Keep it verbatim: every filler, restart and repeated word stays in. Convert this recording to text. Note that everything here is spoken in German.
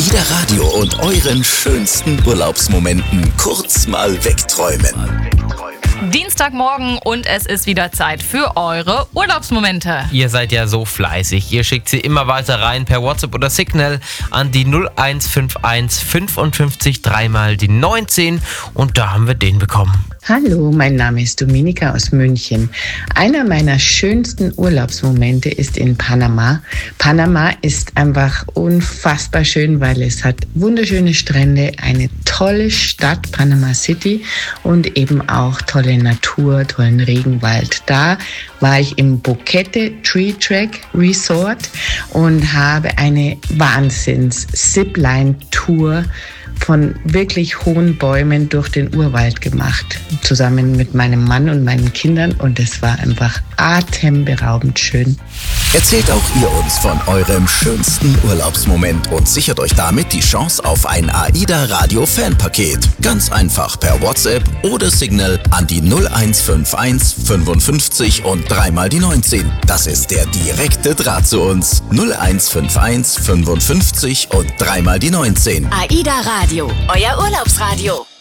AIDA Radio und euren schönsten Urlaubsmomenten kurz mal wegträumen. Dienstagmorgen und es ist wieder Zeit für eure Urlaubsmomente. Ihr seid ja so fleißig. Ihr schickt sie immer weiter rein per WhatsApp oder Signal an die null eins fünf eins fünfundfünfzig dreimal die neunzehn und da haben wir den bekommen. Hallo, mein Name ist Dominika aus München. Einer meiner schönsten Urlaubsmomente ist in Panama. Panama ist einfach unfassbar schön, weil es hat wunderschöne Strände, eine tolle Stadt, Panama City, und eben auch tolle Natur, tollen Regenwald. Da war ich im Boquete Tree Track Resort und habe eine Wahnsinns-Zipline-Tour von wirklich hohen Bäumen durch den Urwald gemacht, zusammen mit meinem Mann und meinen Kindern, und es war einfach atemberaubend schön. Erzählt auch ihr uns von eurem schönsten Urlaubsmoment und sichert euch damit die Chance auf ein AIDA Radio Fanpaket. Ganz einfach per WhatsApp oder Signal an die null eins fünf eins fünfundfünfzig und dreimal die neunzehn. Das ist der direkte Draht zu uns. null eins fünf eins fünfundfünfzig und dreimal die neunzehn. AIDA Radio, euer Urlaubsradio.